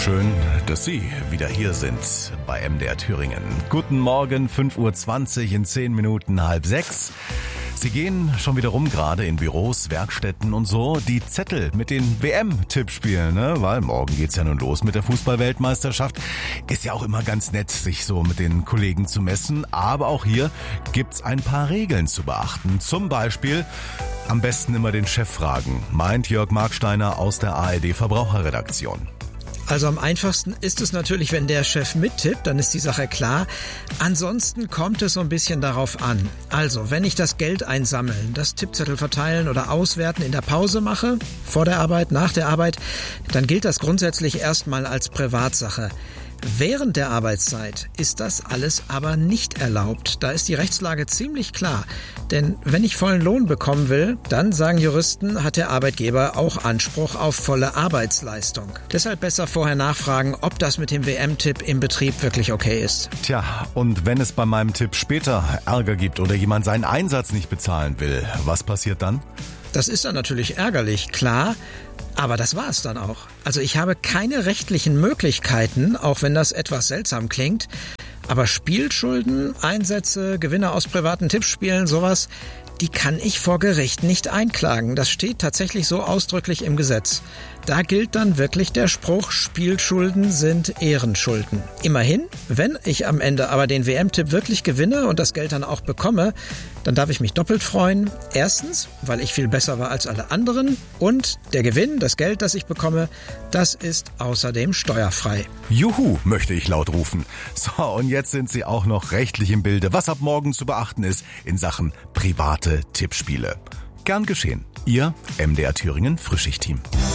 Schön, dass Sie wieder hier sind bei MDR Thüringen. Guten Morgen, 5:20 Uhr, in 10 Minuten 5:30. Sie gehen schon wieder rum, gerade in Büros, Werkstätten und so. Die Zettel mit den WM-Tippspielen, ne? Weil morgen geht's ja nun los mit der Fußball-Weltmeisterschaft. Ist ja auch immer ganz nett, sich so mit den Kollegen zu messen. Aber auch hier gibt's ein paar Regeln zu beachten. Zum Beispiel am besten immer den Chef fragen, meint Jörg Marksteiner aus der ARD-Verbraucherredaktion. Also am einfachsten ist es natürlich, wenn der Chef mittippt, dann ist die Sache klar. Ansonsten kommt es so ein bisschen darauf an. Also, wenn ich das Geld einsammeln, das Tippzettel verteilen oder auswerten in der Pause mache, vor der Arbeit, nach der Arbeit, dann gilt das grundsätzlich erstmal als Privatsache. Während der Arbeitszeit ist das alles aber nicht erlaubt. Da ist die Rechtslage ziemlich klar. Denn wenn ich vollen Lohn bekommen will, dann, sagen Juristen, hat der Arbeitgeber auch Anspruch auf volle Arbeitsleistung. Deshalb besser vorher nachfragen, ob das mit dem WM-Tipp im Betrieb wirklich okay ist. Tja, und wenn es bei meinem Tipp später Ärger gibt oder jemand seinen Einsatz nicht bezahlen will, was passiert dann? Das ist dann natürlich ärgerlich, klar. Aber das war es dann auch. Also ich habe keine rechtlichen Möglichkeiten, auch wenn das etwas seltsam klingt. Aber Spielschulden, Einsätze, Gewinne aus privaten Tippspielen, sowas, die kann ich vor Gericht nicht einklagen. Das steht tatsächlich so ausdrücklich im Gesetz. Da gilt dann wirklich der Spruch, Spielschulden sind Ehrenschulden. Immerhin, wenn ich am Ende aber den WM-Tipp wirklich gewinne und das Geld dann auch bekomme, dann darf ich mich doppelt freuen. Erstens, weil ich viel besser war als alle anderen, und der Gewinn, das Geld, das ich bekomme, das ist außerdem steuerfrei. Juhu, möchte ich laut rufen. So, und jetzt sind Sie auch noch rechtlich im Bilde, was ab morgen zu beachten ist in Sachen private Tippspiele. Gern geschehen. Ihr MDR Thüringen Frühschicht-Team.